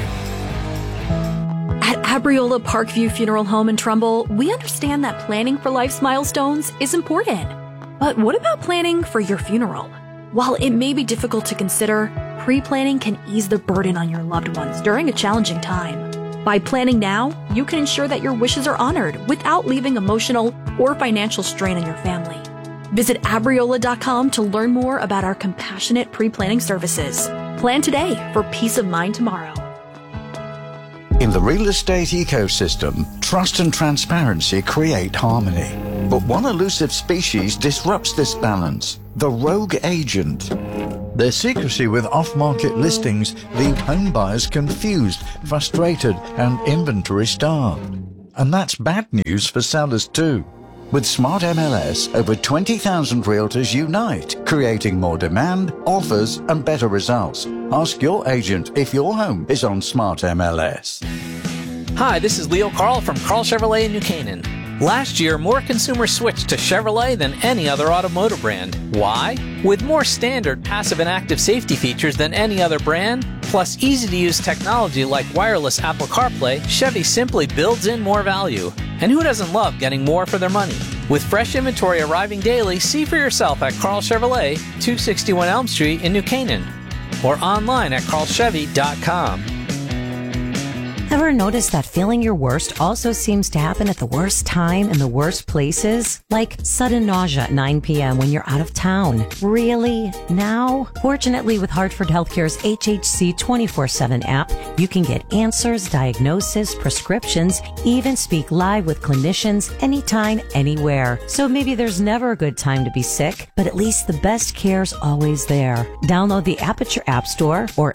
At Abriola Parkview Funeral Home in Trumbull, we understand that planning for life's milestones is important. But what about planning for your funeral? While it may be difficult to consider, pre-planning can ease the burden on your loved ones during a challenging time. By planning now, you can ensure that your wishes are honored without leaving emotional or financial strain on your family. Visit Abriola.com to learn more about our compassionate pre-planning services. Plan today for peace of mind tomorrow. In the real estate ecosystem, trust and transparency create harmony. But one elusive species disrupts this balance: the rogue agent. Their secrecy with off-market listings leave home buyers confused, frustrated, and inventory-starved. And that's bad news for sellers too. With Smart MLS, over 20,000 realtors unite, creating more demand, offers, and better results. Ask your agent if your home is on Smart MLS. Hi, this is Leo Carl from Carl Chevrolet in New Canaan. Last year, more consumers switched to Chevrolet than any other automotive brand. Why? With more standard passive and active safety features than any other brand, plus easy-to-use technology like wireless Apple CarPlay, Chevy simply builds in more value. And who doesn't love getting more for their money? With fresh inventory arriving daily, see for yourself at Carl Chevrolet, 261 Elm Street in New Canaan, or online at carlchevy.com. Ever notice that feeling your worst also seems to happen at the worst time in the worst places? Like sudden nausea at 9 p.m. when you're out of town. Really? Now? Fortunately, with Hartford Healthcare's HHC 24/7 app, you can get answers, diagnosis, prescriptions, even speak live with clinicians anytime, anywhere. So maybe there's never a good time to be sick, but at least the best care's always there. Download the app at your app store or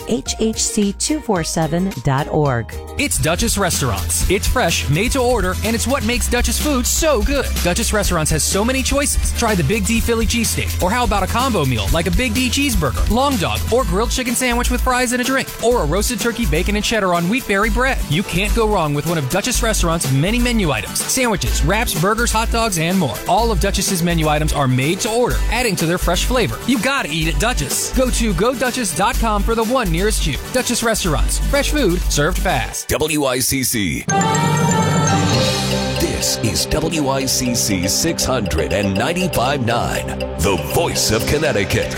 hhc247.org. It's Duchess Restaurants. It's fresh, made to order, and it's what makes Duchess food so good. Duchess Restaurants has so many choices. Try the Big D Philly cheesesteak, or how about a combo meal like a Big D cheeseburger, long dog, or grilled chicken sandwich with fries and a drink, or a roasted turkey, bacon, and cheddar on wheatberry bread. You can't go wrong with one of Duchess Restaurants' many menu items: sandwiches, wraps, burgers, hot dogs, and more. All of Duchess's menu items are made to order, adding to their fresh flavor. You gotta eat at Duchess. Go to GoDuchess.com for the one nearest you. Duchess Restaurants. Fresh food served fast. WICC. This is WICC 695.9, the voice of Connecticut.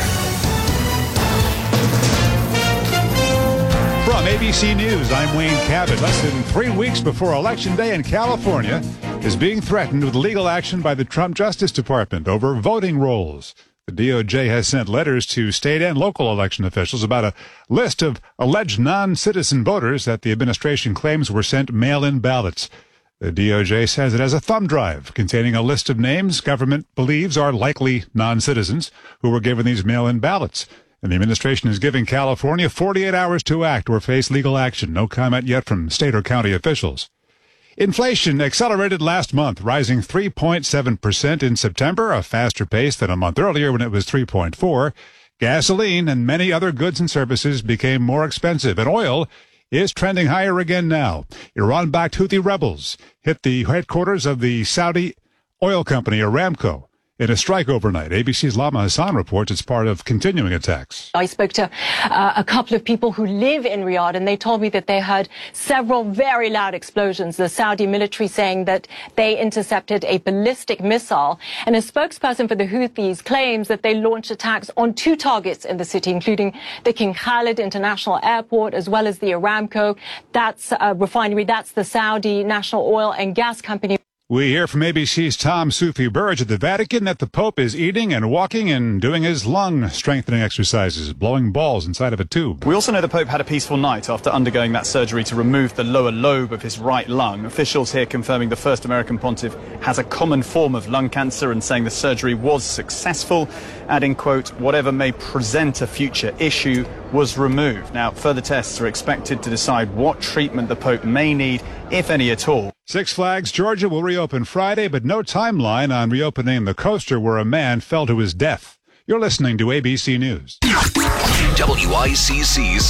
From ABC News, I'm Wayne Cabot. Less than 3 weeks before Election Day in California is being threatened with legal action by the Trump Justice Department over voting rolls. The DOJ has sent letters to state and local election officials about a list of alleged non-citizen voters that the administration claims were sent mail-in ballots. The DOJ says it has a thumb drive containing a list of names government believes are likely non-citizens who were given these mail-in ballots. And the administration is giving California 48 hours to act or face legal action. No comment yet from state or county officials. Inflation accelerated last month, rising 3.7% in September, a faster pace than a month earlier when it was 3.4%. Gasoline and many other goods and services became more expensive, and oil is trending higher again now. Iran-backed Houthi rebels hit the headquarters of the Saudi oil company Aramco in a strike overnight. ABC's Lama Hassan reports it's part of continuing attacks. I spoke to a couple of people who live in Riyadh, and they told me that they heard several very loud explosions. The Saudi military saying that they intercepted a ballistic missile. And a spokesperson for the Houthis claims that they launched attacks on 2 targets in the city, including the King Khalid International Airport, as well as the Aramco. That's a refinery. That's the Saudi National Oil and Gas Company. We hear from ABC's Tom Sufi Burge at the Vatican that the Pope is eating and walking and doing his lung strengthening exercises, blowing balls inside of a tube. We also know the Pope had a peaceful night after undergoing that surgery to remove the lower lobe of his right lung. Officials here confirming the first American pontiff has a common form of lung cancer and saying the surgery was successful, adding, quote, whatever may present a future issue was removed. Now, further tests are expected to decide what treatment the Pope may need, if any at all. Six Flags Georgia will reopen Friday, but no timeline on reopening the coaster where a man fell to his death. You're listening to ABC News. WICC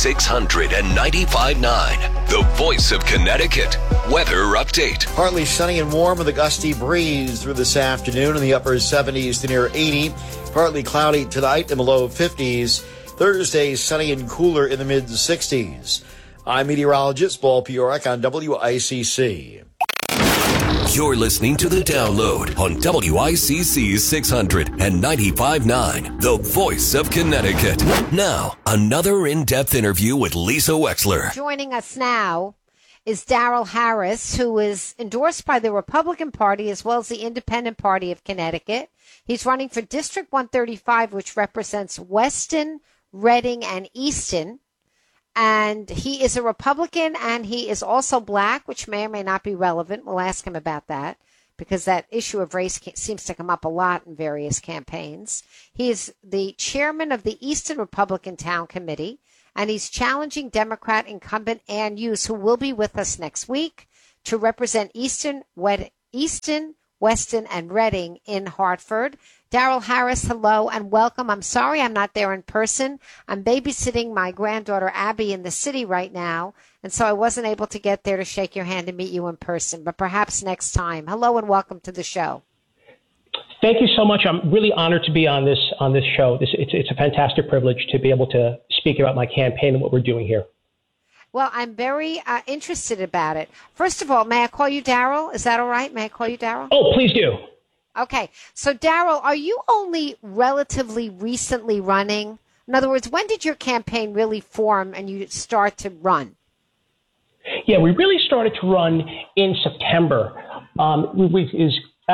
695.9, the voice of Connecticut. Weather update. Partly sunny and warm with a gusty breeze through this afternoon in the upper 70s to near 80. Partly cloudy tonight in the low 50s. Thursday, sunny and cooler in the mid-60s. I'm meteorologist Paul Piorek on WICC. You're listening to The Download on WICC 695.9, the voice of Connecticut. Now, another in-depth interview with Lisa Wexler. Joining us now is Darrell Harris, who is endorsed by the Republican Party as well as the Independent Party of Connecticut. He's running for District 135, which represents Weston, Reading, and Easton. And he is a Republican, and he is also black, which may or may not be relevant. We'll ask him about that, because that issue of race seems to come up a lot in various campaigns. He is the chairman of the Easton Republican Town Committee, and he's challenging Democrat incumbent Ann Hughes, who will be with us next week, to represent Easton, Weston, and Reading in Hartford. Darrell Harris, hello and welcome. I'm sorry I'm not there in person. I'm babysitting my granddaughter Abby in the city right now, and so I wasn't able to get there to shake your hand and meet you in person, but perhaps next time. Hello and welcome to the show. Thank you so much. I'm really honored to be on this show. It's a fantastic privilege to be able to speak about my campaign and what we're doing here. Well, I'm very interested about it. First of all, may I call you Darrell? Is that all right? May I call you Darrell? Oh, please do. Okay. So, Darrell, are you only relatively recently running? In other words, when did your campaign really form and you start to run? Yeah, we really started to run in September. We really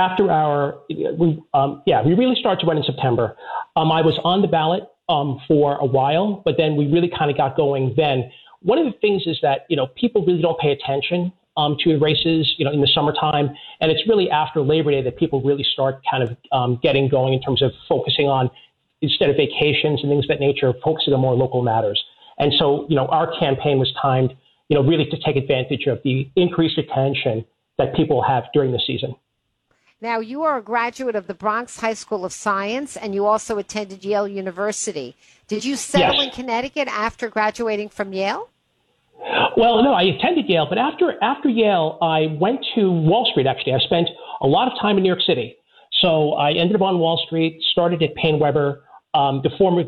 started to run in September. I was on the ballot for a while, but then we really kind of got going then. One of the things is that, people really don't pay attention to races, in the summertime. And it's really after Labor Day that people really start kind of getting going in terms of focusing on, instead of vacations and things of that nature, focusing on more local matters. And so, our campaign was timed, really to take advantage of the increased attention that people have during the season. Now, you are a graduate of the Bronx High School of Science, and you also attended Yale University. Did you settle in Connecticut after graduating from Yale? Well, no, I attended Yale, but after Yale, I went to Wall Street, actually. I spent a lot of time in New York City. So I ended up on Wall Street, started at Paine Webber, firm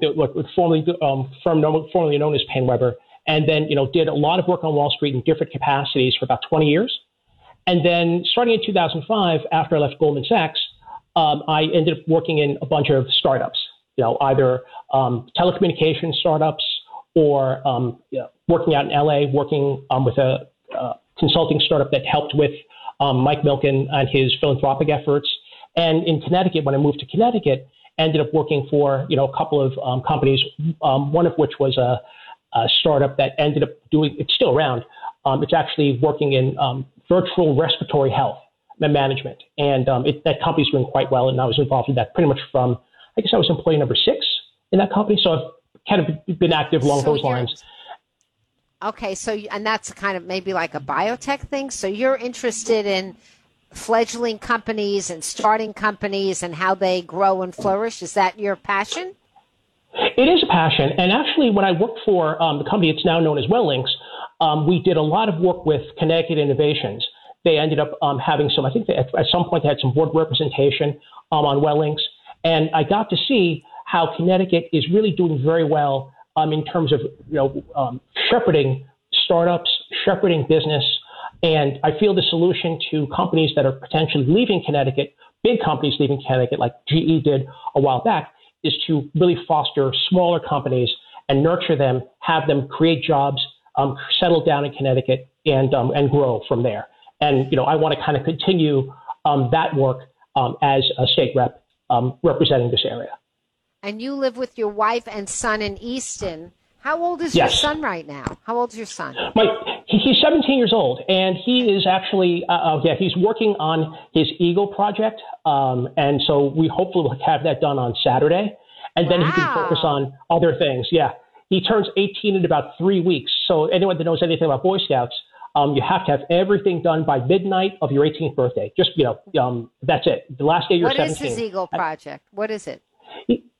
formerly known as Paine Webber, and then, did a lot of work on Wall Street in different capacities for about 20 years. And then starting in 2005, after I left Goldman Sachs, I ended up working in a bunch of startups, either telecommunications startups or working out in LA, working with a consulting startup that helped with Mike Milken and his philanthropic efforts. And in Connecticut, when I moved to Connecticut, ended up working for a couple of companies, one of which was a startup that ended up doing, it's still around, it's actually working in virtual respiratory health management. And that company's doing quite well, and I was involved in that pretty much from, I guess I was employee number 6 in that company. So I've kind of been active along those lines. Okay, and that's kind of maybe like a biotech thing. So you're interested in fledgling companies and starting companies and how they grow and flourish. Is that your passion? It is a passion. And actually, when I worked for the company, it's now known as WellLinks, we did a lot of work with Connecticut Innovations. They ended up having some, I think at some point they had some board representation on WellLinks. And I got to see how Connecticut is really doing very well in terms of shepherding startups, shepherding business. And I feel the solution to companies that are potentially leaving Connecticut, big companies leaving Connecticut like GE did a while back, is to really foster smaller companies and nurture them, have them create jobs, settle down in Connecticut, and grow from there. And I want to kind of continue that work as a state rep representing this area. And you live with your wife and son in Easton. How old is your son right now? How old is your son? He's 17 years old, and he is actually, he's working on his Eagle project. And so we hopefully will have that done on Saturday. And then he can focus on other things. Yeah. He turns 18 in about 3 weeks. So anyone that knows anything about Boy Scouts, you have to have everything done by midnight of your 18th birthday. Just, that's it. The last day you're 17. What is his Eagle project? What is it?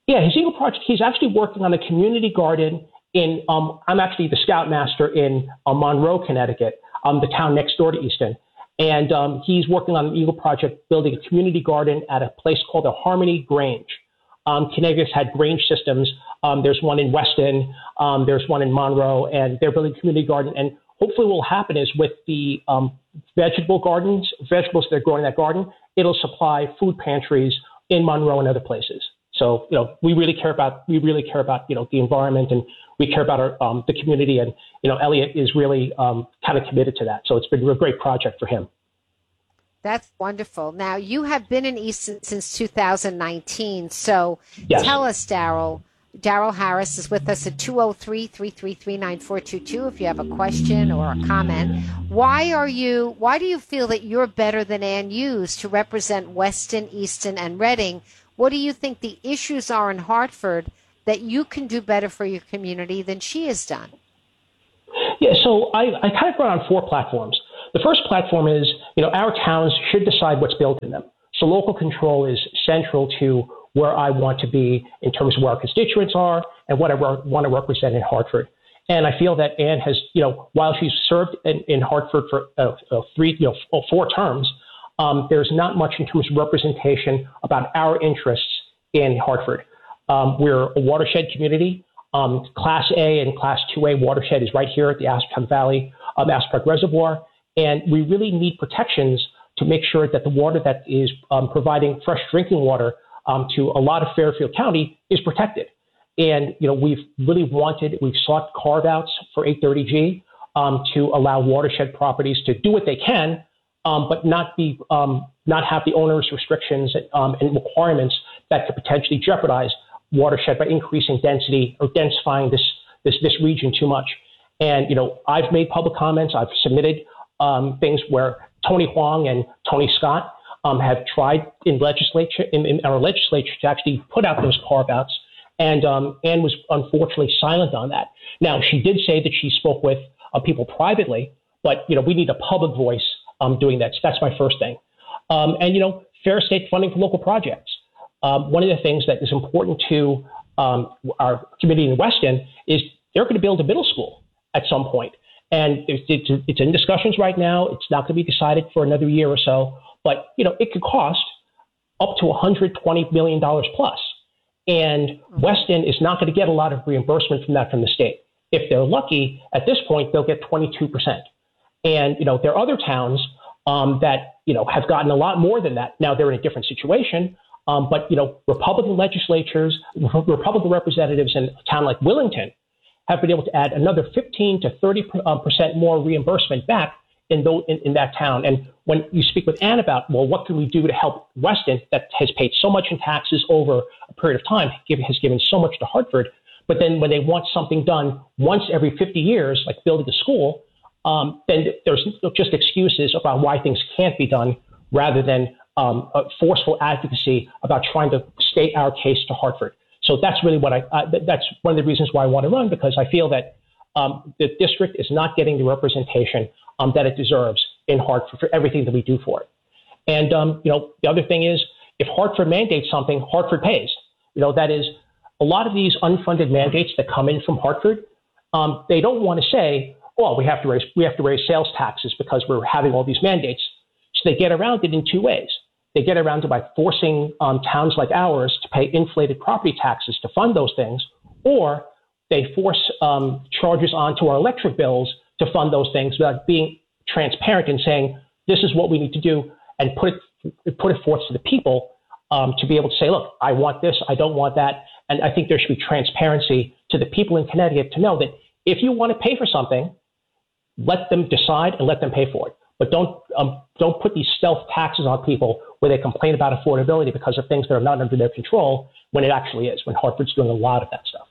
Yeah, his Eagle Project, he's actually working on a community garden in, I'm actually the scoutmaster in Monroe, Connecticut, the town next door to Easton. And he's working on the Eagle Project, building a community garden at a place called the Harmony Grange. Connecticut's had grange systems. There's one in Weston, there's one in Monroe, and they're building a community garden. And hopefully what will happen is with the vegetables they're growing in that garden, it'll supply food pantries in Monroe and other places. So, we really care about, the environment, and we care about our, the community. And, Elliot is really kind of committed to that. So it's been a great project for him. That's wonderful. Now, you have been in Easton since 2019. So yes. Tell us, Daryl. Daryl Harris is with us at 203-333-9422 if you have a question or a comment. Why do you feel that you're better than Ann Hughes to represent Weston, Easton, and Reading? What do you think the issues are in Hartford that you can do better for your community than she has done? Yeah, so I kind of run on 4 platforms. The first platform is, our towns should decide what's built in them. So local control is central to where I want to be in terms of where our constituents are and what I want to represent in Hartford. And I feel that Ann has, while she's served in Hartford for 4 terms, there's not much in terms of representation about our interests in Hartford. We're a watershed community. Class A and Class 2A watershed is right here at the Aspetuck Valley, Aspetuck Reservoir. And we really need protections to make sure that the water that is providing fresh drinking water to a lot of Fairfield County is protected. And, we've sought carve-outs for 830G to allow watershed properties to do what they can, but not have the onerous restrictions and requirements that could potentially jeopardize watershed by increasing density or densifying this region too much. And, I've made public comments. I've submitted things where Tony Huang and Tony Scott have tried in our legislature to actually put out those carve-outs. And Ann was unfortunately silent on that. Now, she did say that she spoke with people privately, but, we need a public voice doing that. So that's my first thing. And, fair state funding for local projects. One of the things that is important to our community in Weston is they're going to build a middle school at some point. And it's in discussions right now. It's not going to be decided for another year or so. But, it could cost up to $120 million plus. And Weston is not going to get a lot of reimbursement from that from the state. If they're lucky, at this point, they'll get 22%. And, there are other towns that, have gotten a lot more than that. Now they're in a different situation. But, Republican legislatures, Republican representatives in a town like Willington have been able to add another 15 to 30% more reimbursement back in that town. And when you speak with Ann about, well, what can we do to help Weston that has paid so much in taxes over a period of time, has given so much to Hartford, but then when they want something done once every 50 years, like building a school, then there's just excuses about why things can't be done rather than a forceful advocacy about trying to state our case to Hartford. So that's really what that's one of the reasons why I want to run, because I feel that the district is not getting the representation that it deserves in Hartford for everything that we do for it. And, the other thing is, if Hartford mandates something, Hartford pays. That is, a lot of these unfunded mandates that come in from Hartford, they don't want to say, well, we have to raise sales taxes because we're having all these mandates. So they get around it in 2 ways. They get around it by forcing towns like ours to pay inflated property taxes to fund those things, or they force charges onto our electric bills to fund those things without being transparent and saying, this is what we need to do, and put it forth to the people to be able to say, look, I want this, I don't want that. And I think there should be transparency to the people in Connecticut to know that if you want to pay for something, let them decide and let them pay for it. But don't put these stealth taxes on people where they complain about affordability because of things that are not under their control when it actually is, when Hartford's doing a lot of that stuff.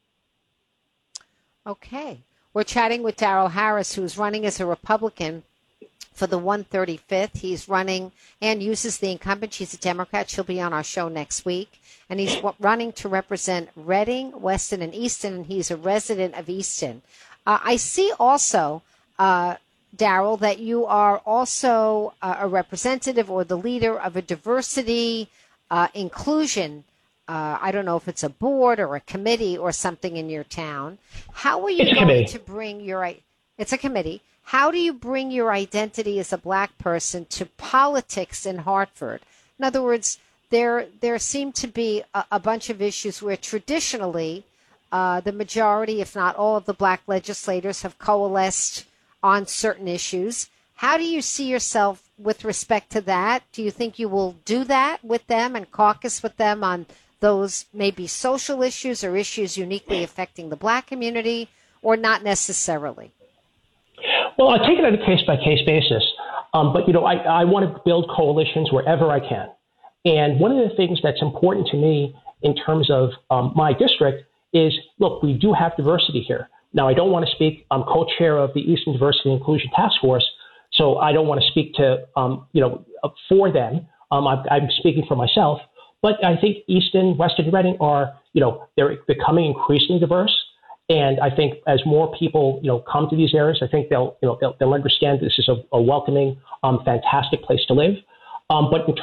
Okay. We're chatting with Daryl Harris, who's running as a Republican for the 135th. He's running and uses the incumbent. She's a Democrat. She'll be on our show next week. And he's running to represent Reading, Weston, and Easton, and he's a resident of Easton. I see also, Daryl, that you are also a representative or the leader of a diversity inclusion I don't know if it's a board or a committee or something in your town. How are you It's going to bring it's a committee. How do you bring your identity as a black person to politics in Hartford? In other words, there seem to be a bunch of issues where traditionally the majority, if not all, of the black legislators have coalesced on certain issues. How do you see yourself with respect to that? Do you think you will do that with them and caucus with them on those maybe social issues or issues uniquely affecting the black community, or not necessarily? Well, I take it on a case-by-case basis. But, I want to build coalitions wherever I can. And one of the things that's important to me in terms of my district is, look, we do have diversity here. Now, I don't want to speak. I'm co-chair of the Eastern Diversity and Inclusion Task Force, so I don't want to speak to, for them. I'm speaking for myself. But I think Easton, Weston, Reading are, they're becoming increasingly diverse. And I think as more people, come to these areas, I think they'll understand this is a welcoming, fantastic place to live. But in